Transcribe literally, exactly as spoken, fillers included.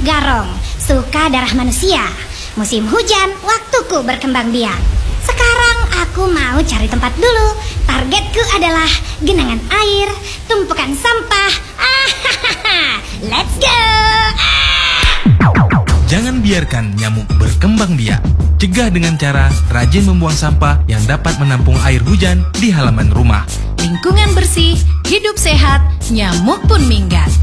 garong, suka darah manusia. Musim hujan, waktuku berkembang biak. Sekarang aku mau cari tempat dulu. Targetku adalah genangan air, tumpukan sampah. Let's go! Jangan biarkan nyamuk berkembang biak. Cegah dengan cara rajin membuang sampah yang dapat menampung air hujan di halaman rumah. Lingkungan bersih, hidup sehat, nyamuk pun minggat.